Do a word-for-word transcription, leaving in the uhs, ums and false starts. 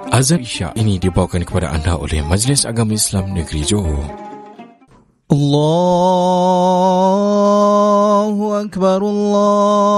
Azan Isya ini dibawakan kepada anda oleh Majlis Agama Islam Negeri Johor. Allahu Akbar, Allah